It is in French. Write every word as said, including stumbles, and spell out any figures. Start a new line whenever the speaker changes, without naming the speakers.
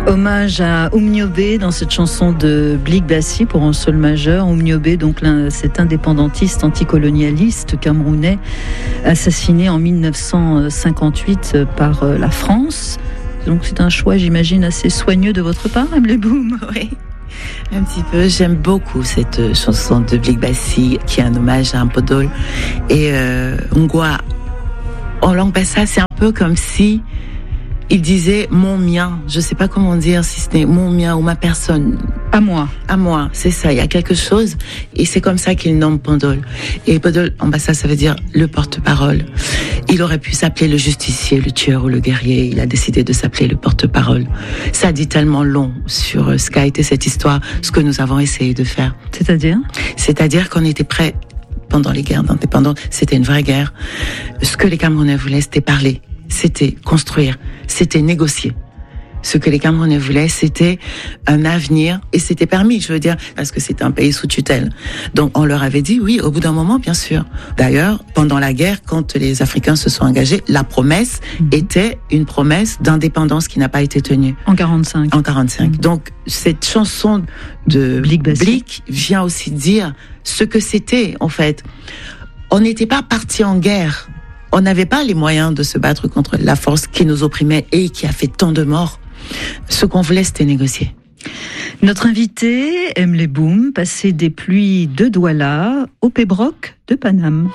Hommage à Oumniobé dans cette chanson de Blik Bassi pour un sol majeur. Oumniobé, donc cet indépendantiste anticolonialiste camerounais, assassiné en dix-neuf cent cinquante-huit par la France. Donc c'est un choix, j'imagine, assez soigneux de votre part, Emily Boom.
Oui, un petit peu. J'aime beaucoup cette chanson de Blik Bassi qui est un hommage à un podol. Et euh, Ngwa, en langue bassa, c'est un peu comme si il disait mon mien. Je sais pas comment dire, si c'était mon mien ou ma personne.
À moi.
À moi, c'est ça. Il y a quelque chose. Et c'est comme ça qu'il nomme Pandol. Et Pandol, en bassa, ça veut dire le porte-parole. Il aurait pu s'appeler le justicier, le tueur ou le guerrier. Il a décidé de s'appeler le porte-parole. Ça dit tellement long sur ce qu'a été cette histoire, ce que nous avons essayé de faire.
C'est-à-dire?
C'est-à-dire qu'on était prêts pendant les guerres d'indépendance. C'était une vraie guerre. Ce que les Camerounais voulaient, c'était parler. C'était construire, c'était négocier. Ce que les Camerounais voulaient, c'était un avenir, et c'était permis, je veux dire, parce que c'était un pays sous tutelle. Donc on leur avait dit oui, au bout d'un moment, bien sûr. D'ailleurs, pendant la guerre, quand les Africains se sont engagés, la promesse mmh. était une promesse d'indépendance qui n'a pas été tenue.
En quarante-cinq.
En quarante-cinq. Mmh. Donc cette chanson de
Blik Bassi.
Blik vient aussi dire ce que c'était, en fait. On n'était pas partis en guerre. On n'avait pas les moyens de se battre contre la force qui nous opprimait et qui a fait tant de morts. Ce qu'on voulait, c'était négocier.
Notre invité, Emily Boom, passé des pluies de Douala au Pébroc de Paname.